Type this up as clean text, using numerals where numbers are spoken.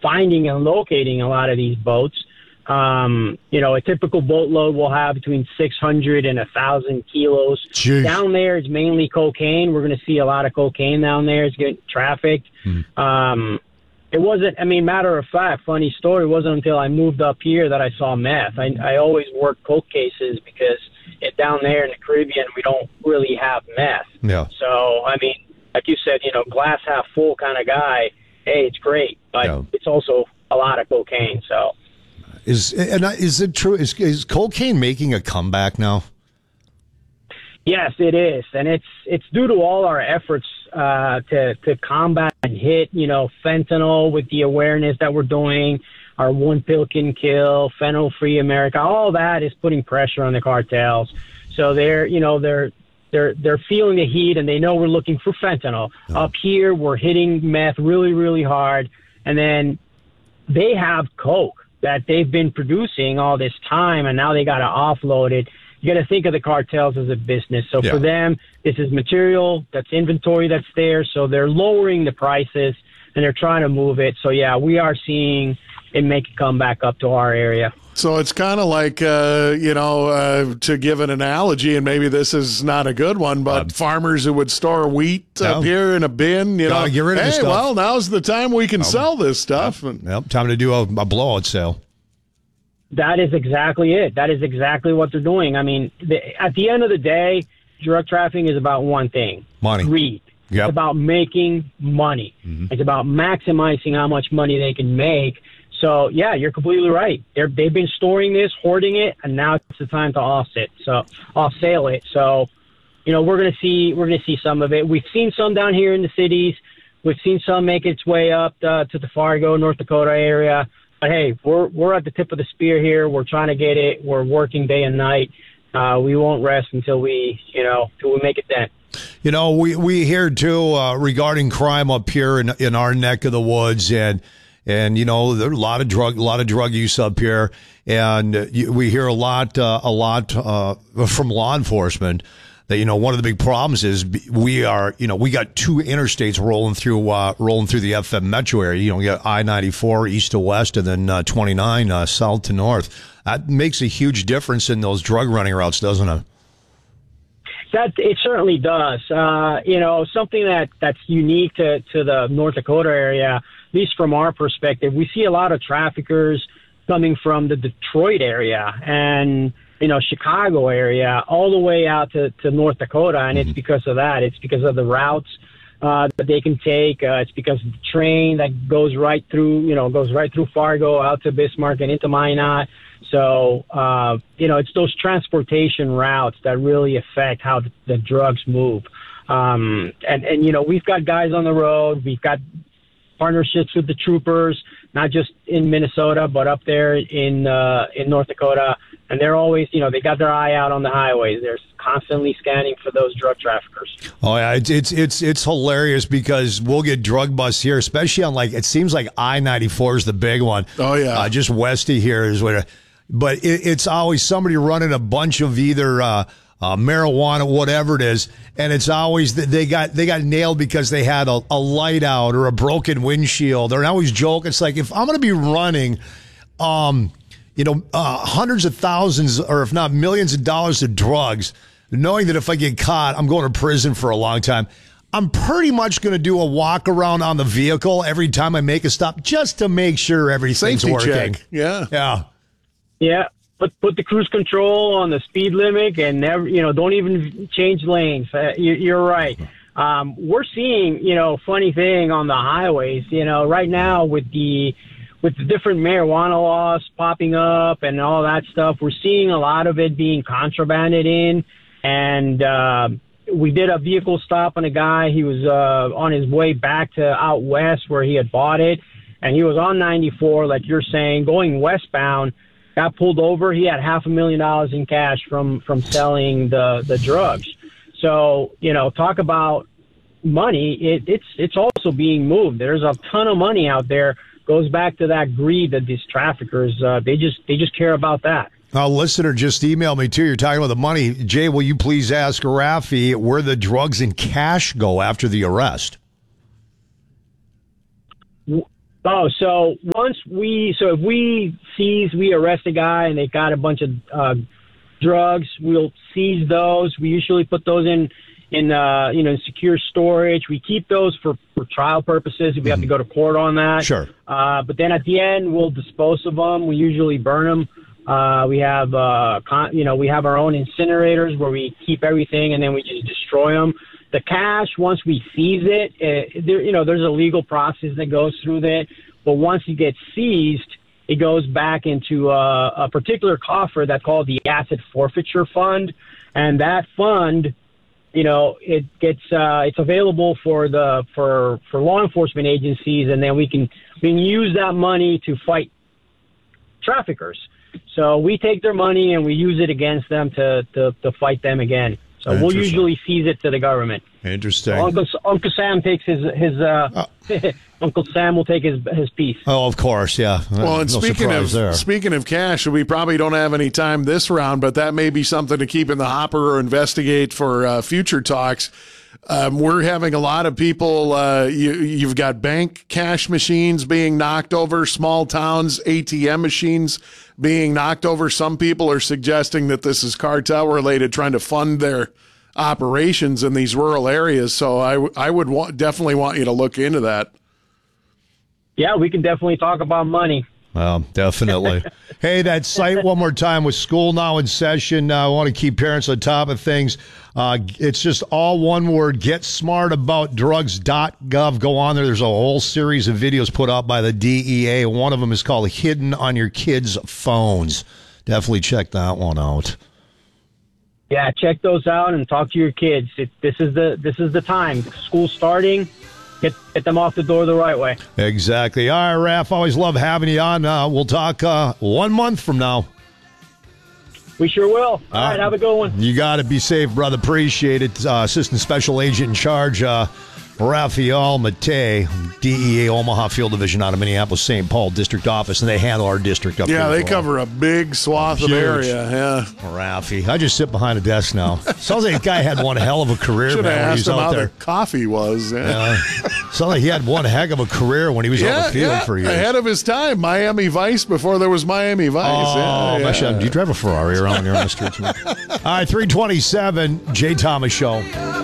finding and locating a lot of these boats. A typical boatload will have between 600 and 1,000 kilos. Jeez. Down there, it's mainly cocaine. We're going to see a lot of cocaine down there. It's getting trafficked. It wasn't, matter of fact, funny story, it wasn't until I moved up here that I saw meth. I always worked coke cases because down there in the Caribbean, we don't really have meth. Yeah. So, like you said, glass half full kind of guy, hey, it's great, but it's also a lot of cocaine, so. Is it true? Is cocaine making a comeback now? Yes, it is, and it's due to all our efforts to combat and hit fentanyl with the awareness that we're doing. Our One Pill Can Kill, Fentanyl Free America, all that is putting pressure on the cartels. So they're feeling the heat, and they know we're looking for fentanyl. Up here, we're hitting meth really, really hard, and then they have coke that they've been producing all this time, and now they got to offload it. You got to think of the cartels as a business. So for them, this is material, that's inventory that's there. So they're lowering the prices, and they're trying to move it. So, we are seeing it make a comeback up to our area. So it's kind of like, to give an analogy, and maybe this is not a good one, but farmers who would store wheat up here in a bin, gotta get rid of this stuff. Well, now's the time we can sell this stuff. Time to do a blowout sale. That is exactly it. That is exactly what they're doing. At the end of the day, drug trafficking is about one thing. Money. Greed. Yep. It's about making money. Mm-hmm. It's about maximizing how much money they can make. So, you're completely right. They've been storing this, hoarding it, and now it's the time to off sale it. So, we're going to see some of it. We've seen some down here in the cities. We've seen some make its way up to the Fargo, North Dakota area. But hey, we're at the tip of the spear here. We're trying to get it. We're working day and night. We won't rest until we make it then. We hear too regarding crime up here in our neck of the woods, and there's a lot of drug use up here, and we hear a lot from law enforcement that one of the big problems is we got two interstates rolling through the FM metro area. You got I-94 east to west, and then 29 south to north. That makes a huge difference in those drug running routes, doesn't it? That it certainly does. Something that's unique to the North Dakota area, at least from our perspective, we see a lot of traffickers coming from the Detroit area and Chicago area all the way out to North Dakota, and it's because of that. It's because of the routes that they can take. It's because of the train that goes right through Fargo out to Bismarck and into Minot. So, it's those transportation routes that really affect how the drugs move. We've got guys on the road. We've got partnerships with the troopers, not just in Minnesota, but up there in North Dakota. And they're always, they got their eye out on the highways. They're constantly scanning for those drug traffickers. Oh yeah, it's hilarious because we'll get drug busts here, especially on it seems like I-94 is the big one. Oh yeah, just west of here is where. But it's always somebody running a bunch of either marijuana, whatever it is, and it's always they got nailed because they had a light out or a broken windshield. They're always joking. It's like, if I'm going to be running, hundreds of thousands or if not millions of dollars of drugs, knowing that if I get caught, I'm going to prison for a long time, I'm pretty much going to do a walk around on the vehicle every time I make a stop just to make sure everything's Safety working. Check. Yeah. Yeah. Yeah. Put the cruise control on the speed limit and never, don't even change lanes. You're right. We're seeing, funny thing on the highways, right now with the different marijuana laws popping up and all that stuff, we're seeing a lot of it being contrabanded in. And we did a vehicle stop on a guy. He was on his way back to out west where he had bought it. And he was on 94, like you're saying, going westbound. Got pulled over. He had $500,000 in cash from selling the drugs. So, talk about money. It's also being moved. There's a ton of money out there. Goes back to that greed that these traffickers, they just care about that. A listener just emailed me too. You're talking about the money. Jay, will you please ask Rafi where the drugs and cash go after the arrest? Oh, so if we arrest a guy and they got a bunch of drugs, we'll seize those. We usually put those in secure storage. We keep those for trial purposes if we have to go to court on that. Sure. But then at the end, we'll dispose of them. We usually burn them. We have we have our own incinerators where we keep everything and then we just destroy them. The cash, once we seize it, there's a legal process that goes through that. But once it gets seized, it goes back into a particular coffer that's called the Asset Forfeiture Fund, and that fund, it's available for law enforcement agencies, and then we can use that money to fight traffickers. So we take their money and we use it against them to fight them again. So we'll usually seize it to the government. Interesting. So Uncle Sam takes his Uncle Sam will take his piece. Oh, of course, yeah. Well, and speaking of cash, we probably don't have any time this round, but that may be something to keep in the hopper or investigate for future talks. We're having a lot of people. You've got bank cash machines being knocked over, small towns ATM machines being knocked over. Some people are suggesting that this is cartel related, trying to fund their operations in these rural areas. So I would definitely want you to look into that. Yeah, we can definitely talk about money. Well, definitely. Hey, that site one more time. With school now in session, I want to keep parents on top of things. It's just all one word, getsmartaboutdrugs.gov. Go on there. There's a whole series of videos put out by the DEA. One of them is called Hidden on Your Kids' Phones. Definitely check that one out. Yeah, check those out and talk to your kids. This is the time. School's starting. Get them off the door the right way. Exactly. All right, Raph, always love having you on. We'll talk 1 month from now. We sure will. All right, have a good one. You got to be safe, brother. Appreciate it. Assistant Special Agent in Charge, Raphael Mate, DEA Omaha Field Division out of Minneapolis, St. Paul District Office, and they handle our district up here. Yeah, they cover a big swath of area. Yeah, Raffy, I just sit behind a desk now. Sounds like the guy had one hell of a career. Should have asked him how there. the coffee was. Yeah. Sounds like he had one heck of a career when he was on the field for years. Ahead of his time. Miami Vice before there was Miami Vice. Do you drive a Ferrari around here on the streets? All right, 327, Jay Thomas Show.